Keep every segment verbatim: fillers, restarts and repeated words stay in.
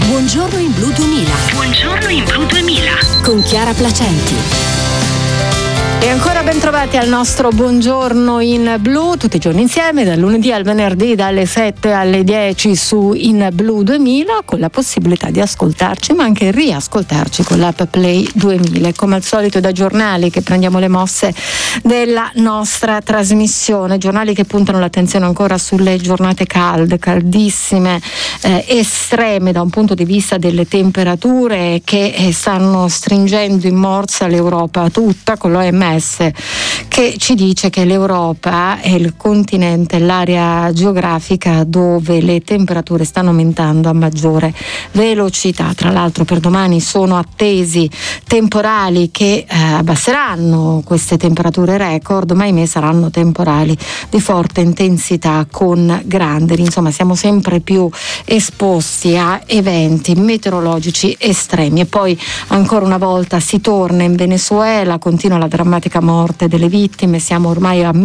Buongiorno in Blu duemila. Buongiorno in Blu duemila. Con Chiara Placenti. E ancora ben trovati al nostro Buongiorno in Blu, tutti i giorni insieme, dal lunedì al venerdì, dalle sette alle dieci su In Blu duemila, con la possibilità di ascoltarci, ma anche riascoltarci con l'app Play duemila. Come al solito è da giornali che prendiamo le mosse della nostra trasmissione, giornali che puntano l'attenzione ancora sulle giornate calde, caldissime, eh, estreme da un punto di vista delle temperature che eh, stanno stringendo in morsa l'Europa tutta, con l'O M S che ci dice che l'Europa è il continente, l'area geografica dove le temperature stanno aumentando a maggiore velocità. Tra l'altro per domani sono attesi temporali che eh, abbasseranno queste temperature record, ma ahimè saranno temporali di forte intensità con grandine. Insomma, siamo sempre più esposti a eventi meteorologici estremi. E poi ancora una volta si torna in Venezuela, continua la drammatica morte delle vittime, siamo ormai a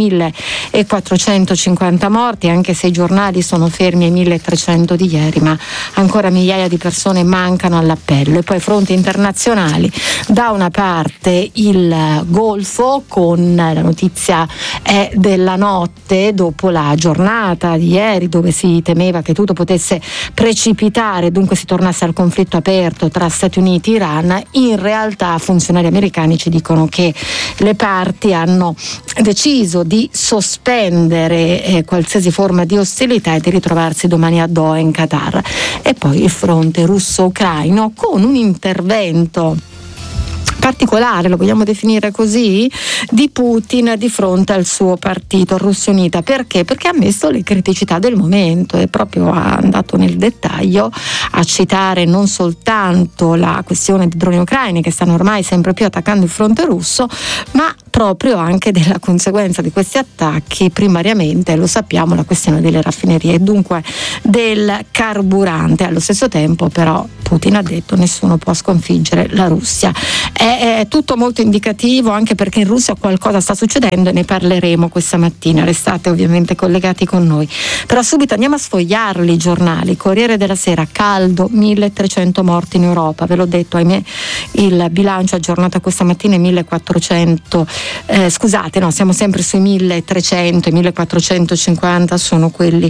millequattrocentocinquanta morti, anche se i giornali sono fermi ai milletrecento di ieri, ma ancora migliaia di persone mancano all'appello. E poi fronti internazionali, da una parte il Golfo, con la notizia è della notte dopo la giornata di ieri dove si temeva che tutto potesse precipitare, dunque si tornasse al conflitto aperto tra Stati Uniti e Iran. In realtà funzionari americani ci dicono che le parti hanno deciso di sospendere eh, qualsiasi forma di ostilità e di ritrovarsi domani a Doha in Qatar. E poi il fronte russo-ucraino con un intervento particolare, lo vogliamo definire così, di Putin di fronte al suo partito Russia Unita. Perché? Perché ha messo le criticità del momento e proprio ha andato nel dettaglio a citare non soltanto la questione dei droni ucraini che stanno ormai sempre più attaccando il fronte russo, ma proprio anche della conseguenza di questi attacchi, primariamente, lo sappiamo, la questione delle raffinerie e dunque del carburante. Allo stesso tempo però Putin ha detto nessuno può sconfiggere la Russia. È, è tutto molto indicativo, anche perché in Russia qualcosa sta succedendo e ne parleremo questa mattina. Restate ovviamente collegati con noi. Però subito andiamo a sfogliarli i giornali. Corriere della Sera, caldo, milletrecento morti in Europa, ve l'ho detto, ahimè il bilancio aggiornato questa mattina è millequattrocento. Eh, scusate, no, siamo sempre sui milletrecento, i millequattrocentocinquanta sono quelli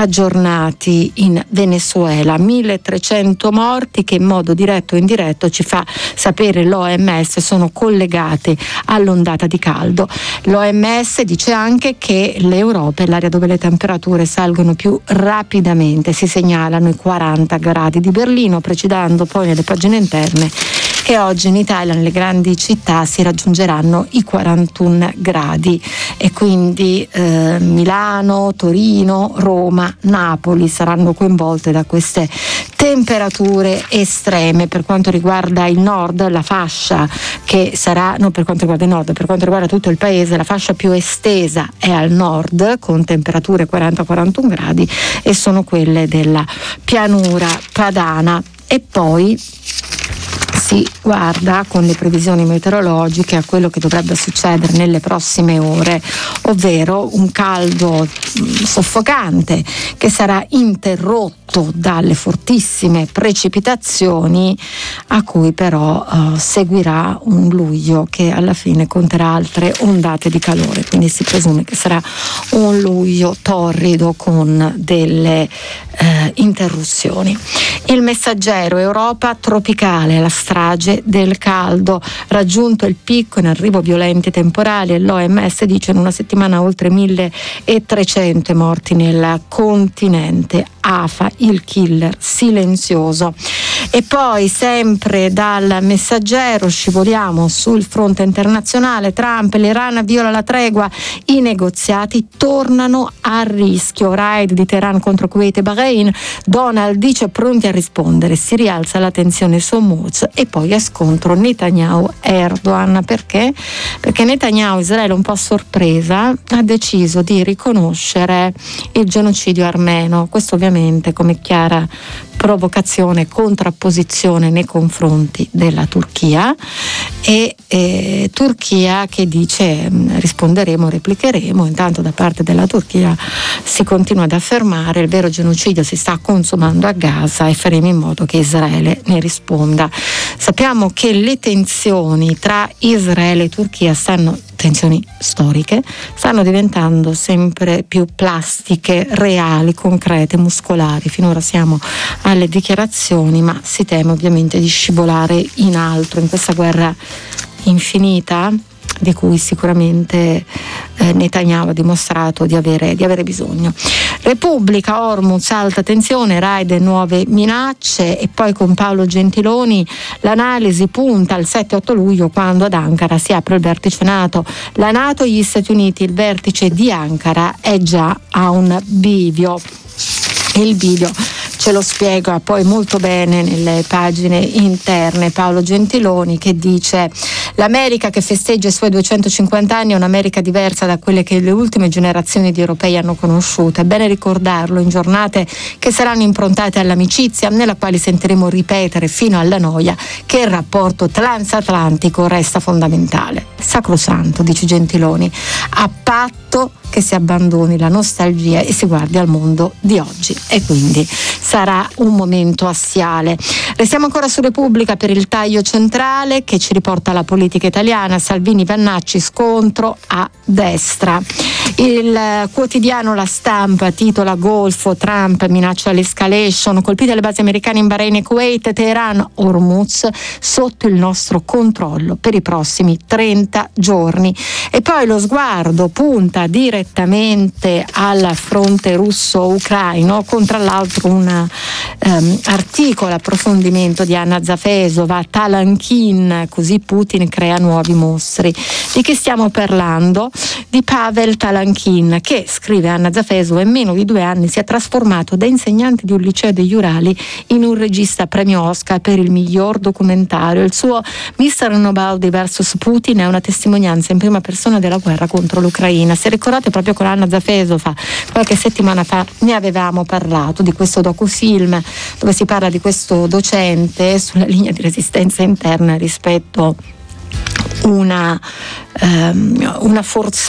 aggiornati in Venezuela. milletrecento morti che in modo diretto o indiretto, ci fa sapere l'O M S, sono collegate all'ondata di caldo. L'O M S dice anche che l'Europa è l'area dove le temperature salgono più rapidamente, si segnalano i quaranta gradi di Berlino, precisando poi nelle pagine interne che oggi in Italia nelle grandi città si raggiungeranno i quarantuno gradi e quindi eh, Milano, Torino, Roma, Napoli saranno coinvolte da queste temperature estreme. Per quanto riguarda il nord, la fascia che sarà, non per quanto riguarda il nord, per quanto riguarda tutto il paese, la fascia più estesa è al nord con temperature quaranta quarantuno gradi e sono quelle della pianura padana. E poi si guarda con le previsioni meteorologiche a quello che dovrebbe succedere nelle prossime ore, ovvero un caldo soffocante che sarà interrotto dalle fortissime precipitazioni, a cui però uh, seguirà un luglio che alla fine conterà altre ondate di calore, quindi si presume che sarà un luglio torrido con delle uh, interruzioni. Il Messaggero, Europa tropicale, la strage del caldo, raggiunto il picco in arrivo violenti temporali e l'O M S dice in una settimana oltre milletrecento morti nel continente. A F A, il killer silenzioso. E poi sempre dal Messaggero scivoliamo sul fronte internazionale. Trump, l'Iran viola la tregua, i negoziati tornano a rischio. Raid di Teheran contro Kuwait e Bahrain, Donald dice pronti a rispondere, si rialza la tensione su Hormuz. E poi è scontro Netanyahu-Erdogan. Perché? Perché Netanyahu, Israele un po' a sorpresa, ha deciso di riconoscere il genocidio armeno. Questo ovviamente, come Chiara provocazione, contrapposizione nei confronti della Turchia e eh, Turchia che dice risponderemo, replicheremo. Intanto da parte della Turchia si continua ad affermare il vero genocidio si sta consumando a Gaza e faremo in modo che Israele ne risponda. Sappiamo che le tensioni tra Israele e Turchia stanno tensioni storiche, stanno diventando sempre più plastiche, reali, concrete, muscolari. Finora siamo alle dichiarazioni, ma si teme ovviamente di scivolare in altro in questa guerra infinita di cui sicuramente eh, Netanyahu ha dimostrato di avere, di avere bisogno. Repubblica, Hormuz, alta tensione, raid e nuove minacce, e poi con Paolo Gentiloni l'analisi punta al sette otto luglio quando ad Ankara si apre il vertice NATO. La NATO e gli Stati Uniti, il vertice di Ankara è già a un bivio. Il bivio ce lo spiega poi molto bene nelle pagine interne Paolo Gentiloni, che dice: l'America che festeggia i suoi duecentocinquanta anni è un'America diversa da quelle che le ultime generazioni di europei hanno conosciuto. È bene ricordarlo in giornate che saranno improntate all'amicizia, nella quale sentiremo ripetere fino alla noia che il rapporto transatlantico resta fondamentale. Sacrosanto, dice Gentiloni, a patto che si abbandoni la nostalgia e si guardi al mondo di oggi, e quindi sarà un momento assiale. Restiamo ancora su Repubblica per il taglio centrale che ci riporta alla politica italiana. Salvini, Vannacci, scontro a destra. Il quotidiano La Stampa titola: Golfo, Trump minaccia l'escalation, colpite le basi americane in Bahrain e Kuwait, Teheran, Hormuz sotto il nostro controllo per i prossimi trenta giorni. E poi lo sguardo punta direttamente al fronte russo-ucraino, con tra l'altro un um, articolo, approfondimento di Anna Zafesova, Talankin, così Putin crea nuovi mostri. Di che stiamo parlando? Di Pavel Talankin, che, scrive Anna Zafesova, in meno di due anni si è trasformato da insegnante di un liceo degli Urali in un regista premio Oscar per il miglior documentario. Il suo mister Nobaldi versus Putin è una testimonianza in prima persona della guerra contro l'Ucraina. Se ricordate, proprio con Anna Zafesova qualche settimana fa ne avevamo parlato di questo docufilm dove si parla di questo docente sulla linea di resistenza interna rispetto una, um, una forza